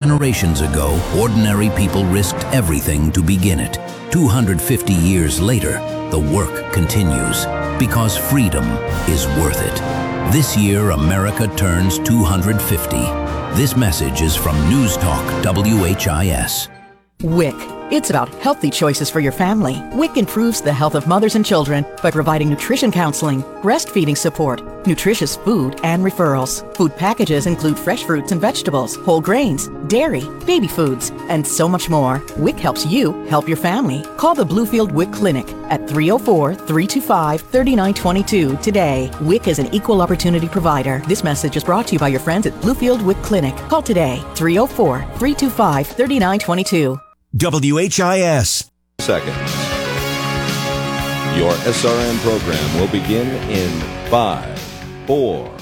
Generations ago, ordinary people risked everything to begin it. 250 years later, the work continues because freedom is worth it. This year, America turns 250. This message is from News Talk WHIS. WIC. It's about healthy choices for your family. WIC improves the health of mothers and children by providing nutrition counseling, breastfeeding support, nutritious food, and referrals. Food packages include fresh fruits and vegetables, whole grains, dairy, baby foods, and so much more. WIC helps you help your family. Call the Bluefield WIC Clinic at 304-325-3922 today. WIC is an equal opportunity provider. This message is brought to you by your friends at Bluefield WIC Clinic. Call today, 304-325-3922. WHIS. Seconds. Your SRN program will begin in 5, 4.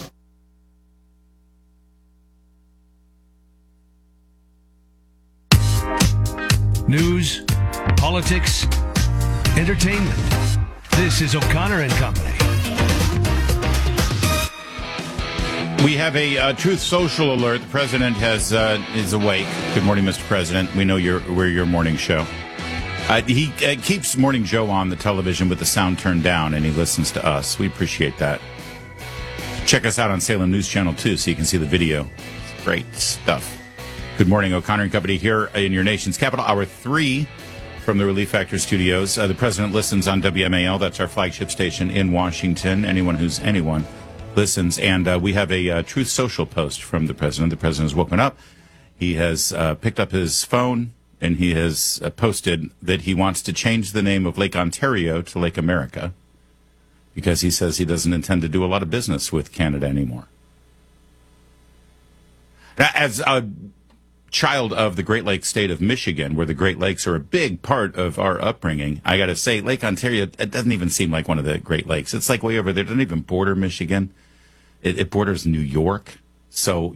News, politics, entertainment. This is O'Connor and Company. We have a Truth Social alert. The president is awake. Good morning, Mr. President. We know we're your morning show. He keeps Morning Joe on the television with the sound turned down, and he listens to us. We appreciate that. Check us out on Salem News Channel 2 so you can see the video. It's great stuff. Good morning, O'Connor and Company here in your nation's capital. Hour 3 from the Relief Factor studios. The president listens on WMAL. That's our flagship station in Washington. Anyone who's anyone listens, and we have a Truth Social post from the president. The president has woken up. He has picked up his phone, and he has posted that he wants to change the name of Lake Ontario to Lake America because he says he doesn't intend to do a lot of business with Canada anymore. Now, as a child of the Great Lakes state of Michigan, where the Great Lakes are a big part of our upbringing, I got to say, Lake Ontario, it doesn't even seem like one of the Great Lakes. It's like way over there. It doesn't even border Michigan. It borders New York. So,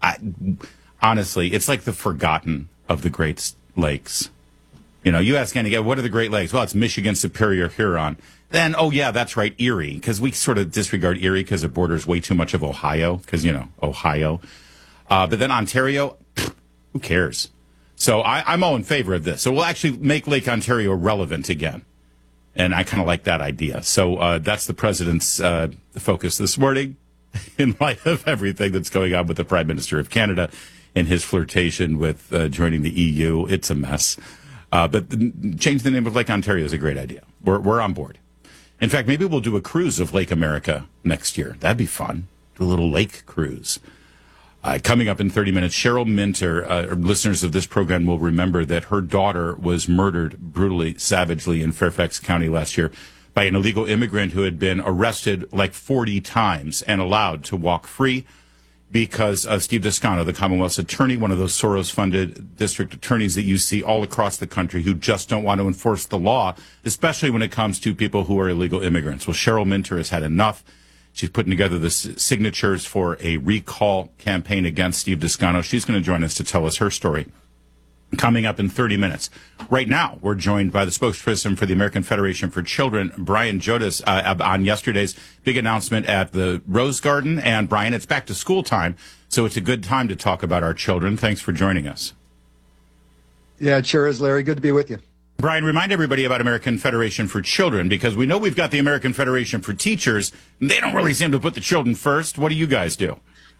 honestly, it's like the forgotten of the Great Lakes. You ask any guy, what are the Great Lakes? Well, it's Michigan, Superior, Huron. Then, oh, yeah, that's right, Erie, because we sort of disregard Erie because it borders way too much of Ohio, because, Ohio. But then Ontario, who cares? So I'm all in favor of this. So we'll actually make Lake Ontario relevant again. And I kind of like that idea. So that's the president's focus this morning in light of everything that's going on with the Prime Minister of Canada and his flirtation with joining the EU. It's a mess. But change the name of Lake Ontario is a great idea. We're on board. In fact, maybe we'll do a cruise of Lake America next year. That'd be fun. Do a little lake cruise. Coming up in 30 minutes, Cheryl Minter, listeners of this program will remember that her daughter was murdered brutally, savagely in Fairfax County last year by an illegal immigrant who had been arrested like 40 times and allowed to walk free because of Steve Descano, the Commonwealth's attorney, one of those Soros-funded district attorneys that you see all across the country who just don't want to enforce the law, especially when it comes to people who are illegal immigrants. Well, Cheryl Minter has had enough. She's putting together the signatures for a recall campaign against Steve Descano. She's going to join us to tell us her story. Coming up in 30 minutes. Right now, we're joined by the spokesperson for the American Federation for Children, Brian Jodas, on yesterday's big announcement at the Rose Garden. And, Brian, it's back to school time, so it's a good time to talk about our children. Thanks for joining us. Yeah, it sure is, Larry. Good to be with you. Brian, remind everybody about American Federation for Children, because we know we've got the American Federation for Teachers. And they don't really seem to put the children first. What do you guys do?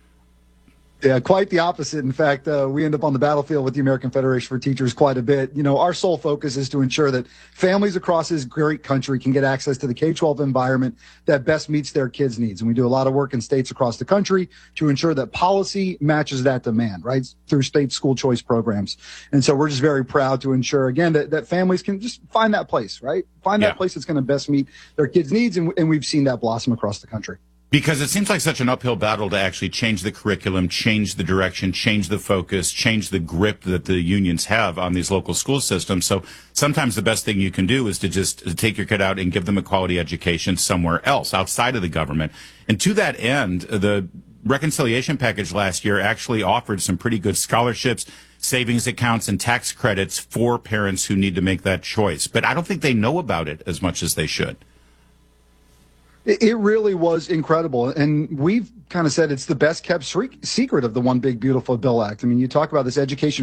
Yeah, quite the opposite. In fact, we end up on the battlefield with the American Federation for Teachers quite a bit. Our sole focus is to ensure that families across this great country can get access to the K-12 environment that best meets their kids' needs. And we do a lot of work in states across the country to ensure that policy matches that demand, right, through state school choice programs. And so we're just very proud to ensure, again, that families can just find that place, right? Find that place that's going to best meet their kids' needs. And we've seen that blossom across the country. Because it seems like such an uphill battle to actually change the curriculum, change the direction, change the focus, change the grip that the unions have on these local school systems. So sometimes the best thing you can do is to just take your kid out and give them a quality education somewhere else, outside of the government. And to that end, the reconciliation package last year actually offered some pretty good scholarships, savings accounts, and tax credits for parents who need to make that choice. But I don't think they know about it as much as they should. It really was incredible. And we've kind of said it's the best kept secret of the One Big Beautiful Bill Act. I mean, you talk about this education